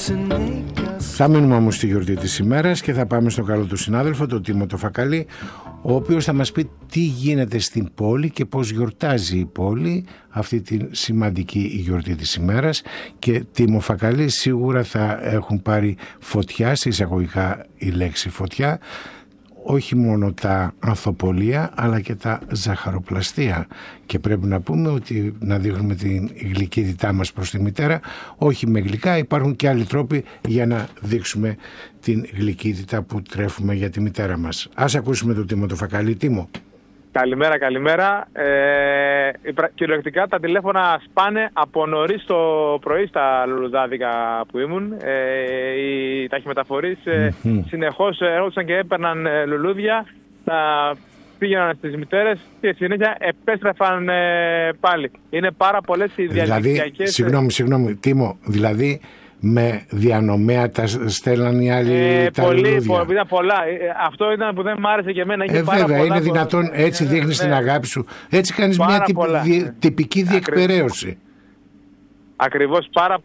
Θα μείνουμε όμως στη γιορτή της ημέρας και θα πάμε στον καλό του συνάδελφο, τον Τίμο το Φακαλή, ο οποίος θα μας πει τι γίνεται στην πόλη και πώς γιορτάζει η πόλη αυτή τη σημαντική γιορτή της ημέρας. Και Τίμο Φακαλή, σίγουρα θα έχουν πάρει φωτιά, σε εισαγωγικά η λέξη φωτιά, όχι μόνο τα ανθοπολία αλλά και τα ζαχαροπλαστεία, και πρέπει να πούμε ότι να δείχνουμε την γλυκύτητά μας προς τη μητέρα, όχι με γλυκά, υπάρχουν και άλλοι τρόποι για να δείξουμε την γλυκύτητα που τρέφουμε για τη μητέρα μας. Ας ακούσουμε τον Τίμο το Φακαλή. Τίμο. Καλημέρα, καλημέρα. Κυριολεκτικά τα τηλέφωνα σπάνε από νωρίς το πρωί στα λουλουδάδικα που ήμουν. Οι ταχυμεταφορείς συνεχώς έρχονταν και έπαιρναν λουλούδια, τα πήγαιναν στις μητέρες και συνέχεια επέστρεφαν πάλι. Είναι πάρα πολλές οι διαδικτυακές... Συγγνώμη, Τίμο, δηλαδή με διανομέα τα στέλναν οι άλλοι τα λουλούδια. Ήταν πολλά. Αυτό ήταν που δεν μ' άρεσε και εμένα. Βέβαια, πολλά, είναι δυνατόν έτσι δείχνεις την αγάπη σου. Έτσι κάνεις μια τυπική διεκπαιρέωση. Ακριβώς,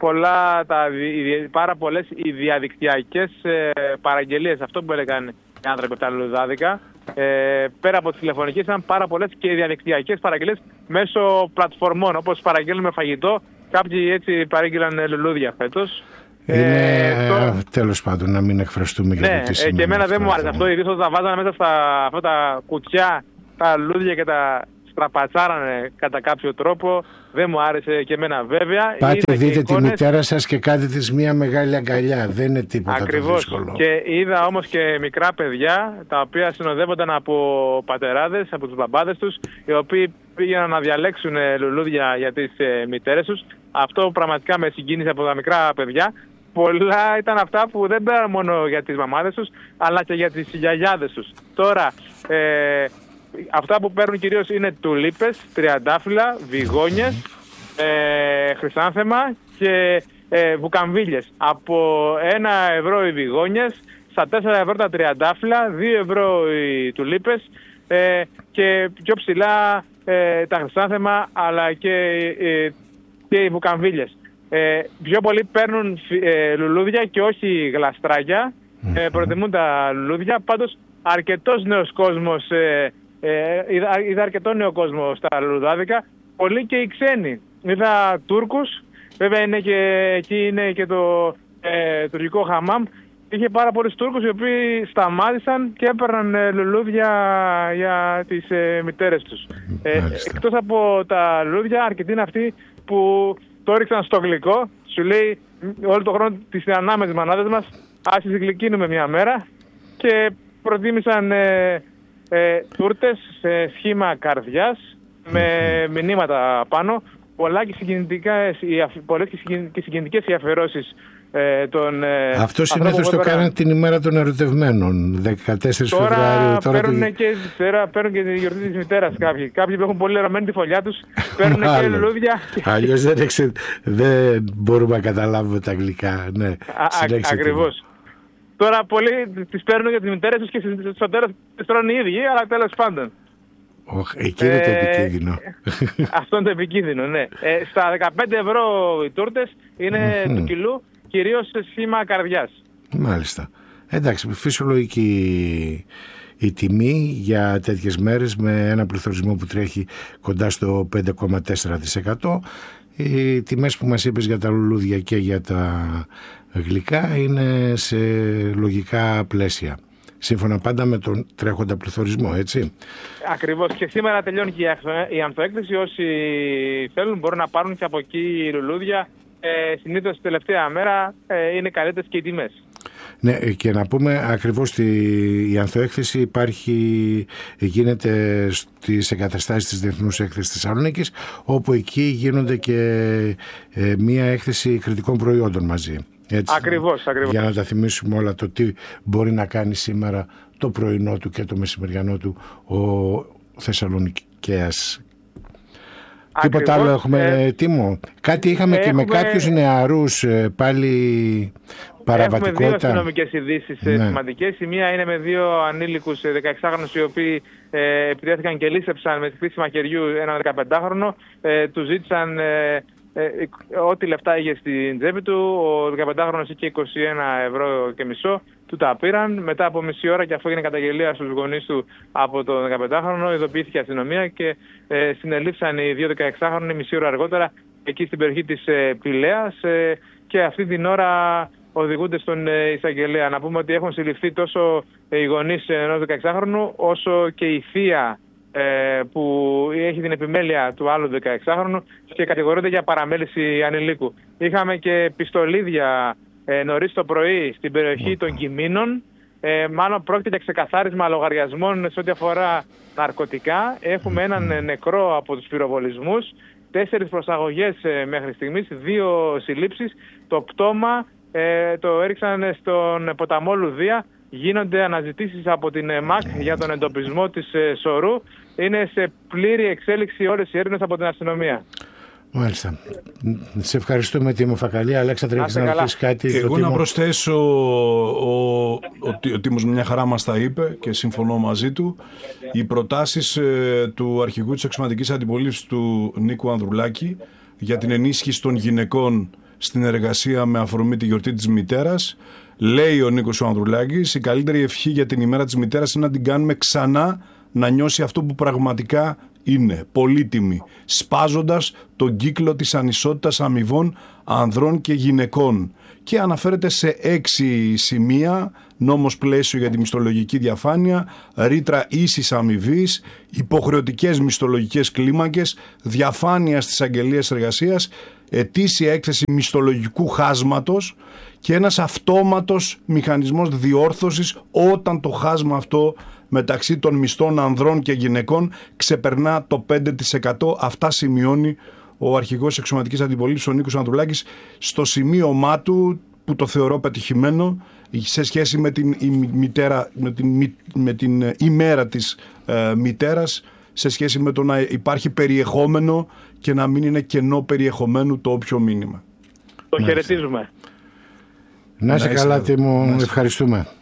πάρα πολλές οι διαδικτυακές παραγγελίες. Αυτό που έκανε οι άνθρωποι από τα λουλουδάδικα. Πέρα από τις τηλεφωνικές ήταν πάρα πολλές και οι διαδικτυακές παραγγελίες μέσω πλατφορμών. Όπως παραγγέλνουμε φαγητό, κάποιοι έτσι παρήγγειλαν λουλούδια φέτος. Τέλος πάντων, να μην εκφραστούμε για το τι σημαίνει. Και εμένα δεν μου άρεσε αυτό, ειδικά όταν τα βάζανε μέσα στα αυτά τα κουτιά, τα λουλούδια και τα στραπατσάρανε κατά κάποιο τρόπο. Δεν μου άρεσε και εμένα, βέβαια. Πάτε δείτε τη μητέρα σας και κάντε της μια μεγάλη αγκαλιά. Δεν είναι τίποτα το δύσκολο. Και είδα όμως και μικρά παιδιά τα οποία συνοδεύονταν από πατεράδες, από τους μπαμπάδες τους, οι οποίοι πήγαιναν να διαλέξουν λουλούδια για τις μητέρες τους. Αυτό πραγματικά με συγκίνησε από τα μικρά παιδιά. Πολλά ήταν αυτά που δεν πέραν μόνο για τις μαμάδες τους, αλλά και για τις γιαγιάδες τους. Τώρα, αυτά που παίρνουν κυρίως είναι τουλίπες, τριαντάφυλλα, βιγόνιες, χρυσάνθεμα και βουκαμβίλιες. Από 1 ευρώ οι βιγόνιες, στα 4 ευρώ τα τριαντάφυλλα, 2 ευρώ οι τουλίπες και πιο ψηλά τα χρυσάνθεμα, αλλά και οι βουκαμβίλιες. Πιο πολλοί παίρνουν λουλούδια και όχι γλαστράκια, προτιμούν τα λουλούδια. Πάντως αρκετός νέος κόσμος, είδα αρκετό νέο κόσμο στα λουλουδάδικα, πολλοί και οι ξένοι. Είδα Τούρκους, βέβαια εκεί είναι και το τουρκικό χαμάμ. Είχε πάρα πολλούς Τούρκους οι οποίοι σταμάτησαν και έπαιρναν λουλούδια για τις μητέρες τους. Εκτός από τα λουλούδια, αρκετοί είναι αυτοί που το έριξαν στο γλυκό. Σου λέει όλο τον χρόνο τις ανάμε τις μανάδες μας, ας τις γλυκύνουμε μια μέρα, και προτίμησαν τούρτες σε σχήμα καρδιάς με μηνύματα πάνω. Πολλές και συγκινητικές οι αφιερώσεις των... Αυτό συνήθως το κάνουν την ημέρα των ερωτευμένων, 14 Φεβρουάριου. Τώρα παίρνουν και τη γιορτή της μητέρας κάποιοι. Κάποιοι που έχουν πολύ ερωμένη τη φωλιά τους παίρνουν και λουλούδια. Αλλιώς δεν μπορούμε να καταλάβουμε τα αγγλικά. Ναι, ακριβώς. Τώρα πολλοί τις παίρνουν για τις μητέρες τους και στο τέλος τις τρώνε οι ίδιοι, αλλά τέλος πάντων. Εκεί είναι το επικίνδυνο. Αυτό είναι το επικίνδυνο, ναι. Στα 15 ευρώ οι τούρτες είναι του κιλού, κυρίως σε σχήμα καρδιάς. Μάλιστα. Εντάξει, φυσιολογική η τιμή για τέτοιες μέρες, με ένα πληθωρισμό που τρέχει κοντά στο 5,4%. Οι τιμές που μας είπες για τα λουλούδια και για τα γλυκά είναι σε λογικά πλαίσια. Σύμφωνα πάντα με τον τρέχοντα πληθωρισμό, έτσι. Ακριβώς. Και σήμερα τελειώνει και η ανθοέκθεση. Όσοι θέλουν μπορούν να πάρουν και από εκεί λουλούδια. Συνήθως τελευταία μέρα είναι καλύτερες και οι τιμές. Ναι, και να πούμε ακριβώς η ανθοέκθεση γίνεται στις εγκαταστάσεις της Διεθνούς Έκθεσης Θεσσαλονίκης, όπου εκεί γίνονται και μία έκθεση κριτικών προϊόντων μαζί. Έτσι, ακριβώς. Για να τα θυμίσουμε όλα, το τι μπορεί να κάνει σήμερα το πρωινό του και το μεσημεριανό του ο Θεσσαλονικέας. Τίποτα άλλο έχουμε, Τίμο? Κάτι είχαμε και με κάποιους νεαρούς πάλι παραβατικότητα. Έχουμε 2 αστυνομικές ειδήσεις σημαντικές. Η μία είναι με 2 ανήλικους 16χρονους οι οποίοι επιτέθηκαν και λύσεψαν με τη χρήση μαχαιριού έναν 15χρονο. Του ζήτησαν ό,τι λεφτά είχε στην τσέπη του, ο 15χρονος είχε 21 ευρώ και μισό, του τα πήραν. Μετά από μισή ώρα, και αφού έγινε καταγγελία στους γονείς του από τον 15χρονο, ειδοποιήθηκε η αστυνομία και συνελήφθησαν οι δύο 16χρονοι μισή ώρα αργότερα εκεί στην περιοχή της Πηλαίας, και αυτή την ώρα οδηγούνται στον εισαγγελέα. Να πούμε ότι έχουν συλληφθεί τόσο οι γονείς ενός 16χρονου, όσο και η θεία που έχει την επιμέλεια του άλλου 16χρονου και κατηγορούνται για παραμέληση ανηλίκου. Είχαμε και πιστολίδια νωρίς το πρωί στην περιοχή των Κιμήνων. Μάλλον πρόκειται για ξεκαθάρισμα λογαριασμών σε ό,τι αφορά ναρκωτικά. Έχουμε έναν νεκρό από τους πυροβολισμούς, 4 προσαγωγές μέχρι στιγμής, 2 συλλήψεις. Το πτώμα το έριξαν στον ποταμό Λουδία. Γίνονται αναζητήσεις από την ΜΑΚ για τον εντοπισμό της σωρού. Είναι σε πλήρη εξέλιξη όλες οι έρευνες από την αστυνομία. Μάλιστα. Σε ευχαριστούμε, Τίμο Φακαλή. Αλέξανδρε, έχεις να ρωτήσεις κάτι? Εγώ να προσθέσω ότι ο Τίμος μια χαρά μας τα είπε και συμφωνώ μαζί του. Οι προτάσεις του αρχηγού της αξιωματικής αντιπολίτευσης του Νίκου Ανδρουλάκη για την ενίσχυση των γυναικών στην εργασία με αφορμή τη γιορτή της μητέρας. Λέει ο Νίκος ο Ανδρουλάκης, η καλύτερη ευχή για την ημέρα της μητέρας είναι να την κάνουμε ξανά να νιώσει αυτό που πραγματικά είναι, πολύτιμη, σπάζοντας τον κύκλο της ανισότητας αμοιβών ανδρών και γυναικών. Και αναφέρεται σε 6 σημεία: νόμος πλαίσιο για τη μισθολογική διαφάνεια, ρήτρα ίσης αμοιβής, υποχρεωτικές μισθολογικές κλίμακες, διαφάνεια στις αγγελίες εργασίας, ετήσια έκθεση μισθολογικού χάσματος και ένας αυτόματος μηχανισμός διόρθωσης όταν το χάσμα αυτό μεταξύ των μισθών ανδρών και γυναικών ξεπερνά το 5%. Αυτά σημειώνει ο αρχηγός αξιωματικής αντιπολίτευσης, ο Νίκος Ανδρουλάκης, στο σημείωμά του, που το θεωρώ πετυχημένο, σε σχέση με την ημέρα της μητέρας, σε σχέση με το να υπάρχει περιεχόμενο και να μην είναι κενό περιεχομένου το όποιο μήνυμα. Το χαιρετίζουμε. Να είσαι καλά, Τίμο. Ευχαριστούμε.